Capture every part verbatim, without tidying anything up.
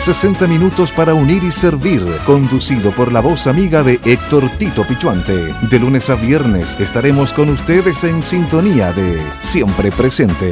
sesenta minutos para unir y servir, conducido por la voz amiga de Héctor Tito Pichuante. De lunes a viernes estaremos con ustedes en sintonía de Siempre Presente.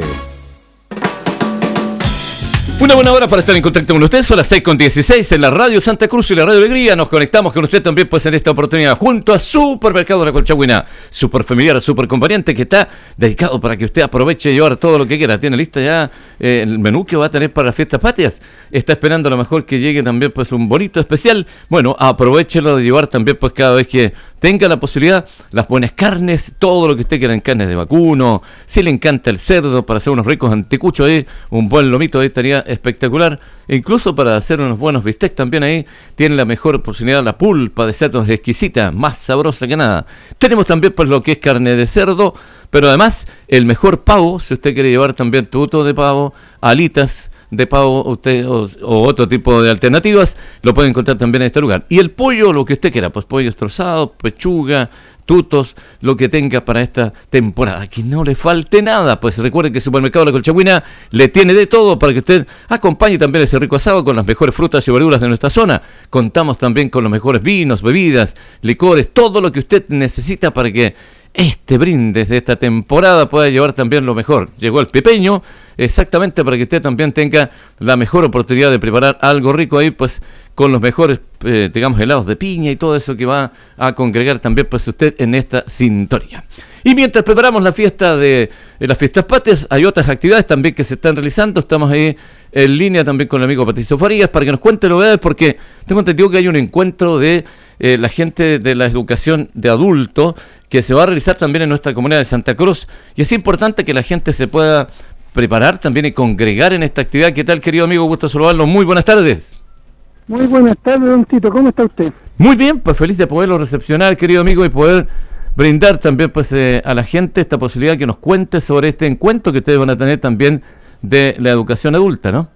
Una buena hora para estar en contacto con usted, son las seis con dieciséis en la Radio Santa Cruz y la Radio Alegría. Nos conectamos con usted también pues en esta oportunidad junto a Supermercado La Colchagüina, super familiar, super conveniente, que está dedicado para que usted aproveche y llevar todo lo que quiera. Tiene lista ya eh, el menú que va a tener para las fiestas patrias. Está esperando a lo mejor que llegue también pues un bonito especial. Bueno, aprovechelo de llevar también pues cada vez que tenga la posibilidad, las buenas carnes, todo lo que usted quiera en carnes de vacuno. Si le encanta el cerdo para hacer unos ricos anticuchos ahí, un buen lomito ahí estaría espectacular. E incluso para hacer unos buenos bistecs también ahí tiene la mejor posibilidad, la pulpa de cerdo es exquisita, más sabrosa que nada. Tenemos también pues lo que es carne de cerdo, pero además el mejor pavo, si usted quiere llevar también tuto de pavo, alitas de pavo usted o, o otro tipo de alternativas, lo puede encontrar también en este lugar. Y el pollo, lo que usted quiera, pues pollo trozado, pechuga, tutos, lo que tenga para esta temporada, que no le falte nada. Pues recuerde que el Supermercado La Colchagüina le tiene de todo para que usted acompañe también ese rico asado con las mejores frutas y verduras de nuestra zona. Contamos también con los mejores vinos, bebidas, licores, todo lo que usted necesita para que este brindis de esta temporada pueda llevar también lo mejor. Llegó el pipeño, exactamente para que usted también tenga la mejor oportunidad de preparar algo rico ahí, pues con los mejores, eh, digamos, helados de piña y todo eso que va a congregar también pues usted en esta sintonía. Y mientras preparamos la fiesta de, de las fiestas patrias, hay otras actividades también que se están realizando. Estamos ahí en línea también con el amigo Patricio Farías para que nos cuente novedades, porque tengo entendido que hay un encuentro de eh, la gente de la educación de adultos que se va a realizar también en nuestra comunidad de Santa Cruz, y es importante que la gente se pueda preparar también y congregar en esta actividad. ¿Qué tal, querido amigo? Gusto saludarlo. Muy buenas tardes. Muy buenas tardes, don Tito. ¿Cómo está usted? Muy bien, pues feliz de poderlo recepcionar, querido amigo, y poder brindar también pues eh, a la gente esta posibilidad que nos cuente sobre este encuentro que ustedes van a tener también de la educación adulta, ¿no?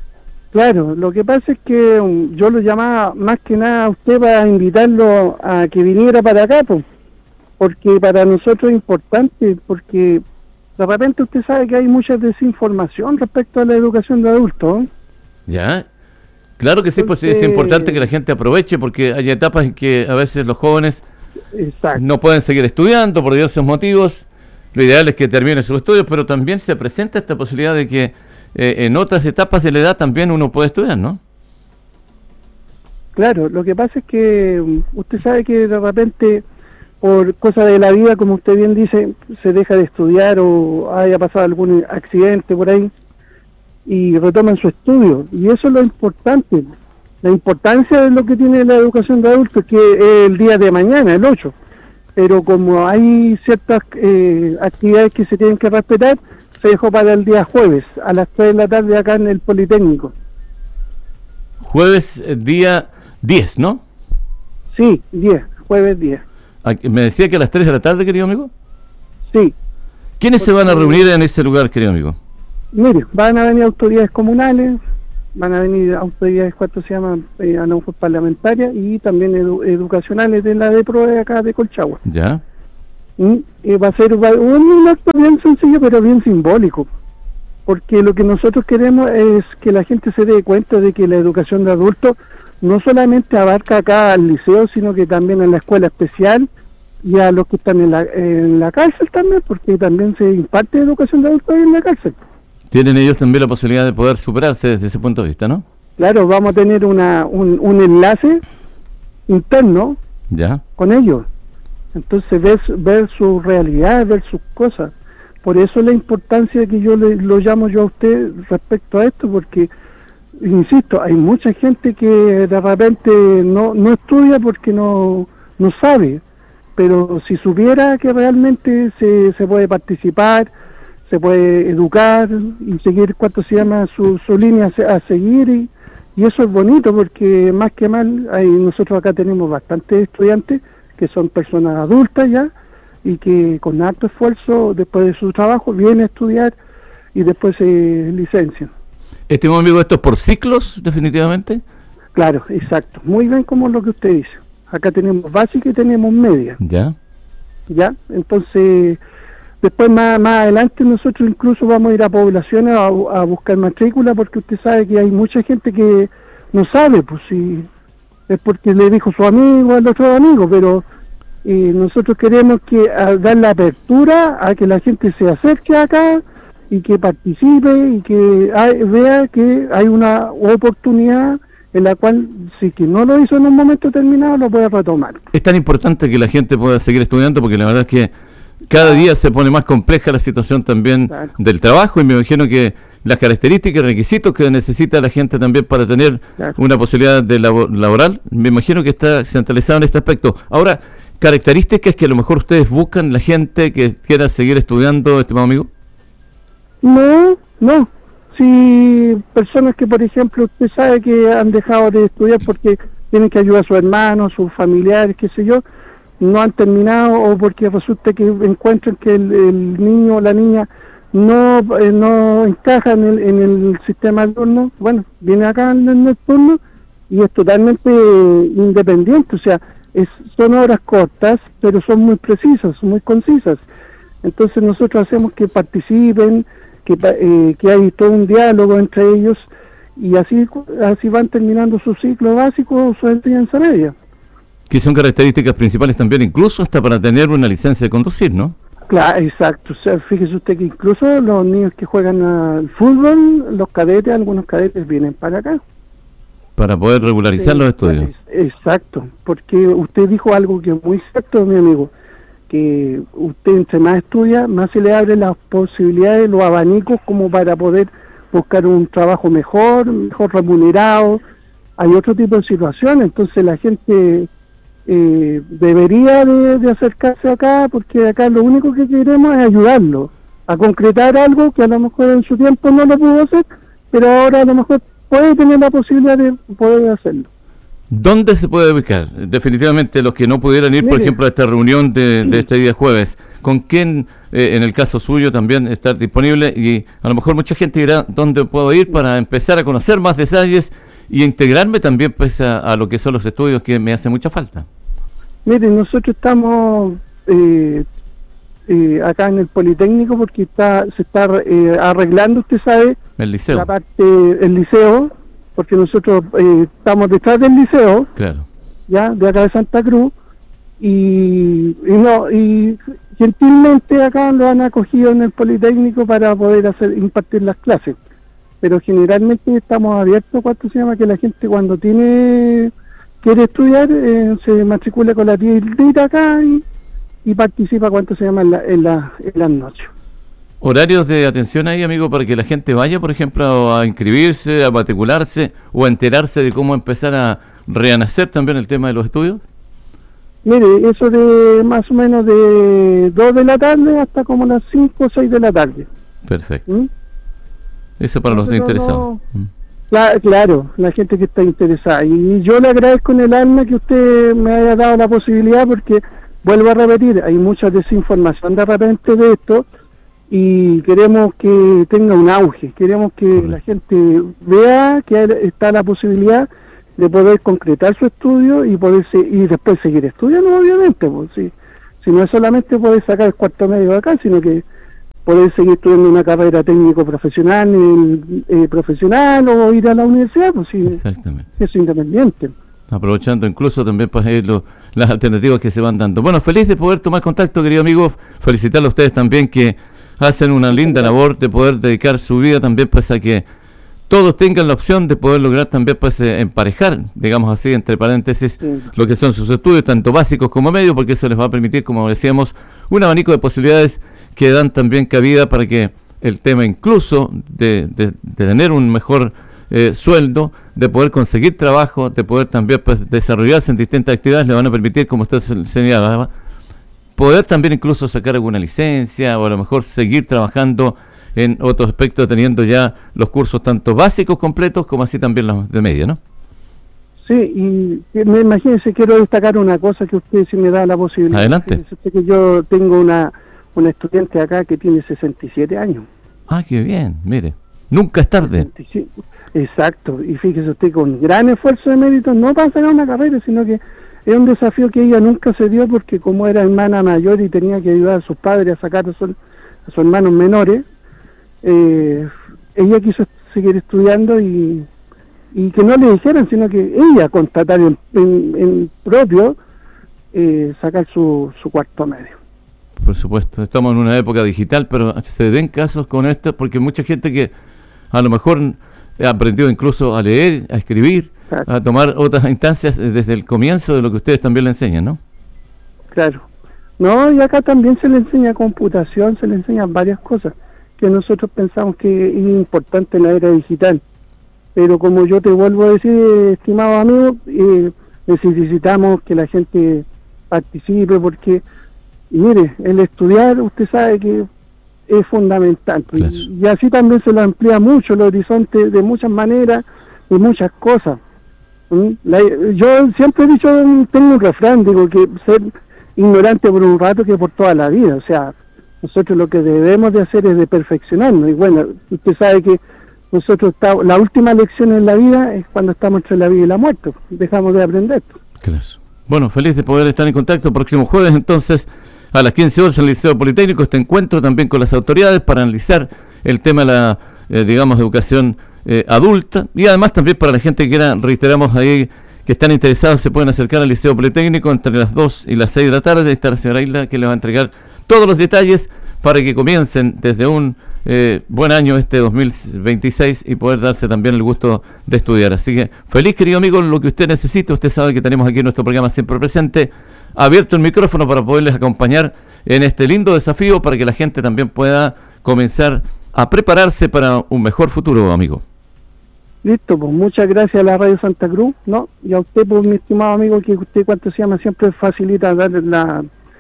Claro, lo que pasa es que um, yo lo llamaba más que nada a usted para invitarlo a que viniera para acá, pues, porque para nosotros es importante, porque de repente usted sabe que hay mucha desinformación respecto a la educación de adultos, ¿eh? Ya, claro que sí, pues es importante que la gente aproveche, porque hay etapas en que a veces los jóvenes Exacto. no pueden seguir estudiando por diversos motivos. Lo ideal es que terminen sus estudios, pero también se presenta esta posibilidad de que eh, en otras etapas de la edad también uno puede estudiar, ¿no? Claro, lo que pasa es que um, usted sabe que de repente, por cosas de la vida, como usted bien dice, se deja de estudiar o haya pasado algún accidente por ahí y retoman su estudio. Y eso es lo importante. La importancia de lo que tiene la educación de adultos, que es el día de mañana, el ocho. Pero como hay ciertas eh, actividades que se tienen que respetar, se dejó para el día jueves, a las tres de la tarde acá en el Politécnico. Jueves, día diez, ¿no? Sí, diez, jueves diez. ¿Me decía que a las tres de la tarde, querido amigo? Sí. ¿Quiénes Porque, se van a reunir en ese lugar, querido amigo? Mire, van a venir autoridades comunales, van a venir autoridades, ¿cuánto se llaman? Eh, a lo mejor parlamentarias y también edu educacionales de la DEPRO de acá de Colchagua. Ya. Y, eh, va a ser va, un, un acto bien sencillo, pero bien simbólico, porque lo que nosotros queremos es que la gente se dé cuenta de que la educación de adultos no solamente abarca acá al liceo, sino que también en la escuela especial y a los que están en la, en la cárcel también, porque también se imparte educación de adultos en la cárcel. Tienen ellos también la posibilidad de poder superarse desde ese punto de vista, ¿no? Claro, vamos a tener una un, un enlace interno ya con ellos. Entonces ver, ver su realidad, ver sus cosas. Por eso la importancia que yo le, lo llamo yo a usted respecto a esto, porque, insisto, hay mucha gente que de repente no, no estudia porque no, no sabe, pero si supiera que realmente se, se puede participar, se puede educar y seguir, ¿cuánto se llama?, su, su línea a seguir, y, y eso es bonito, porque más que mal, hay, nosotros acá tenemos bastantes estudiantes que son personas adultas ya, y que con alto esfuerzo, después de su trabajo, vienen a estudiar y después se licencian. Estimado amigo, ¿esto es por ciclos, definitivamente? Claro, exacto. Muy bien como lo que usted dice. Acá tenemos básica y tenemos media. Ya. Ya, entonces, después más, más adelante nosotros incluso vamos a ir a poblaciones a, a buscar matrícula, porque usted sabe que hay mucha gente que no sabe, pues si es porque le dijo su amigo al otro amigo, pero eh, nosotros queremos que a, dar la apertura a que la gente se acerque acá y que participe y que hay, vea que hay una oportunidad en la cual, si que no lo hizo en un momento determinado, lo puede retomar. Es tan importante que la gente pueda seguir estudiando, porque la verdad es que cada día se pone más compleja la situación también claro. del trabajo, y me imagino que las características y requisitos que necesita la gente también para tener claro. una posibilidad de labor, laboral, me imagino que está centralizado en este aspecto. Ahora, características que a lo mejor ustedes buscan la gente que quiera seguir estudiando, estimado amigo. No, no. Si personas que, por ejemplo, usted sabe que han dejado de estudiar porque tienen que ayudar a sus hermanos, sus familiares, qué sé yo, no han terminado, o porque resulta que encuentran que el, el niño o la niña no eh, no encaja en el, en el sistema de turno, bueno, viene acá en el, en el turno y es totalmente eh, independiente, o sea, es, son horas cortas, pero son muy precisas, muy concisas. Entonces nosotros hacemos que participen, que, eh, que hay todo un diálogo entre ellos, y así así van terminando su ciclo básico o su enseñanza media. Que son características principales también, incluso hasta para tener una licencia de conducir, ¿no? Claro, exacto. O sea, fíjese usted que incluso los niños que juegan al fútbol, los cadetes, algunos cadetes vienen para acá. Para poder regularizar sí, los estudios. Exacto, porque usted dijo algo que es muy cierto, mi amigo, que usted entre más estudia, más se le abren las posibilidades, los abanicos como para poder buscar un trabajo mejor, mejor remunerado. Hay otro tipo de situaciones, entonces la gente eh, debería de, de acercarse acá, porque acá lo único que queremos es ayudarlo a concretar algo que a lo mejor en su tiempo no lo pudo hacer, pero ahora a lo mejor puede tener la posibilidad de poder hacerlo. ¿Dónde se puede ubicar? Definitivamente los que no pudieran ir, Mire, por ejemplo, a esta reunión de, de este día jueves, ¿con quién, eh, en el caso suyo, también estar disponible? Y a lo mejor mucha gente dirá, ¿dónde puedo ir para empezar a conocer más detalles y integrarme también pues, a, a lo que son los estudios, que me hace mucha falta? Mire, nosotros estamos eh, eh, acá en el Politécnico porque está se está eh, arreglando, usted sabe, el liceo. La parte, el liceo, porque nosotros eh, estamos detrás del liceo, claro, ya, de acá de Santa Cruz, y, y no, y gentilmente acá lo han acogido en el Politécnico para poder hacer impartir las clases, pero generalmente estamos abiertos, ¿cuánto se llama? Que la gente cuando tiene quiere estudiar, eh, se matricula con la tildita acá y, y participa, ¿cuánto se llama? En, la, en, la, en las noches. ¿Horarios de atención ahí, amigo, para que la gente vaya, por ejemplo, a inscribirse, a matricularse o a enterarse de cómo empezar a renacer también el tema de los estudios? Mire, eso de más o menos de dos de la tarde hasta como las cinco o seis de la tarde. Perfecto. ¿Mm? Eso para Entonces, los interesados. No, ¿Mm? la, claro, la gente que está interesada. Y yo le agradezco en el alma que usted me haya dado la posibilidad, porque, vuelvo a repetir, hay mucha desinformación de repente de esto, y queremos que tenga un auge, queremos que Correcto. La gente vea que está la posibilidad de poder concretar su estudio y poder se, y después seguir estudiando, obviamente, pues, sí. Si no es solamente poder sacar el cuarto medio de acá, sino que poder seguir estudiando una carrera técnico profesional eh, profesional o ir a la universidad, pues sí, exactamente, es independiente. Aprovechando incluso también para pues, lo, las alternativas que se van dando. Bueno, feliz de poder tomar contacto, querido amigo, felicitarle a ustedes también que hacen una linda labor de poder dedicar su vida también pues a que todos tengan la opción de poder lograr también pues emparejar, digamos así, entre paréntesis, sí. lo que son sus estudios, tanto básicos como medios, porque eso les va a permitir, como decíamos, un abanico de posibilidades que dan también cabida para que el tema incluso de, de, de tener un mejor eh, sueldo, de poder conseguir trabajo, de poder también pues desarrollarse en distintas actividades, le van a permitir, como usted señalaba, poder también incluso sacar alguna licencia o a lo mejor seguir trabajando en otros aspectos, teniendo ya los cursos tanto básicos completos como así también los de media, ¿no? Sí, y me imagínese, quiero destacar una cosa que usted si me da la posibilidad. Adelante. Usted que yo tengo una, una estudiante acá que tiene sesenta y siete años. Ah, qué bien, mire, nunca es tarde. sesenta y siete, exacto, y fíjese usted, con gran esfuerzo de mérito, no para sacar una carrera, sino que es un desafío que ella nunca se dio, porque como era hermana mayor y tenía que ayudar a sus padres a sacar a, su, a sus hermanos menores, eh, ella quiso seguir estudiando y, y que no le dijeran, sino que ella constatar en, en, en propio, eh, sacar su, su cuarto medio. Por supuesto, estamos en una época digital, pero se den casos con esto, porque mucha gente que a lo mejor ha aprendido incluso a leer, a escribir, claro, a tomar otras instancias desde el comienzo de lo que ustedes también le enseñan, ¿no? Claro. No, y acá también se le enseña computación, se le enseñan varias cosas que nosotros pensamos que es importante en la era digital. Pero como yo te vuelvo a decir, estimado amigo, eh, necesitamos que la gente participe, porque, y mire, el estudiar, usted sabe que es fundamental. Claro. Y, y así también se lo amplía mucho el horizonte de muchas maneras, de muchas cosas. ¿Mm? La, yo siempre he dicho, tengo un refrán, digo que ser ignorante por un rato que por toda la vida. O sea, nosotros lo que debemos de hacer es de perfeccionarnos. Y bueno, usted sabe que nosotros estamos, la última lección en la vida es cuando estamos entre la vida y la muerte. Dejamos de aprender. Claro. Bueno, feliz de poder estar en contacto. Próximo jueves, entonces, a las quince horas en el Liceo Politécnico, este encuentro también con las autoridades para analizar el tema de la, eh, digamos, educación eh, adulta, y además también para la gente que quiera, reiteramos ahí, que están interesados, se pueden acercar al Liceo Politécnico entre las dos y las seis de la tarde. Ahí está la señora Isla, que les va a entregar todos los detalles para que comiencen desde un eh, buen año este dos mil veintiséis y poder darse también el gusto de estudiar. Así que feliz, querido amigo, lo que usted necesite. Usted sabe que tenemos aquí en nuestro programa siempre presente, abierto el micrófono para poderles acompañar en este lindo desafío, para que la gente también pueda comenzar a prepararse para un mejor futuro, amigo. Listo, pues muchas gracias a la Radio Santa Cruz, ¿no? Y a usted, pues, mi estimado amigo, que usted, cuanto se llama, siempre facilita dar la,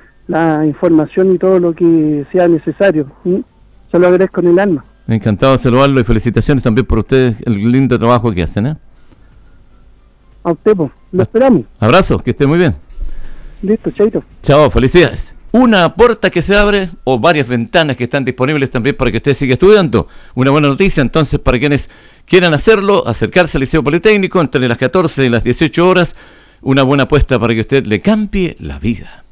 la información y todo lo que sea necesario. ¿Sí? Se lo agradezco en el alma. Encantado de saludarlo y felicitaciones también por ustedes, el lindo trabajo que hacen, ¿eh? A usted, pues, lo esperamos. Abrazos, que esté muy bien. Listo, chaito. Chao, felicidades. Una puerta que se abre o varias ventanas que están disponibles también para que usted siga estudiando. Una buena noticia entonces para quienes quieran hacerlo, acercarse al Liceo Politécnico entre las catorce y las dieciocho horas. Una buena apuesta para que usted le cambie la vida.